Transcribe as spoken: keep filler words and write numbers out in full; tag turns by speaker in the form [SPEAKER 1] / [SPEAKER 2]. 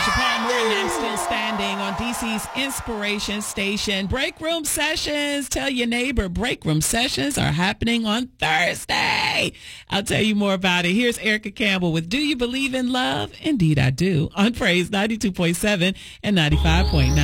[SPEAKER 1] Tasha Paul Morton. I'm still standing on D C's Inspiration Station. Break Room Sessions. Tell your neighbor Break Room Sessions are happening on Thursday. I'll tell you more about it. Here's Erica Campbell with Do You Believe in Love? Indeed I Do on Praise ninety-two point seven and ninety-five point nine.